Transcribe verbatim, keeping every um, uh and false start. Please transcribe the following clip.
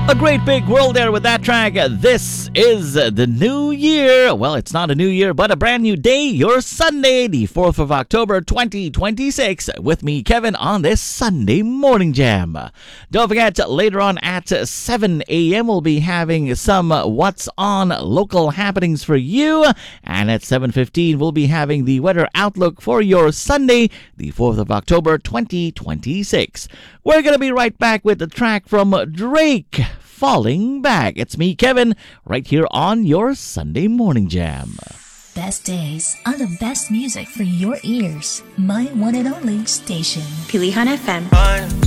A great big world there with that track. This is the new year. Well, it's not a new year, but a brand new day. Your Sunday, the fourth of October, twenty twenty-six. With me, Kevin, on this Sunday Morning Jam. Don't forget, later on at seven a.m., we'll be having some What's On local happenings for you. And at seven fifteen, we'll be having the weather outlook for your Sunday, the fourth of October, twenty twenty-six. We're going to be right back with the track from Drake, Falling Back. It's me, Kevin, right here on your Sunday Morning Jam. Best days are the best music for your ears. My one and only station. Pilihan F M.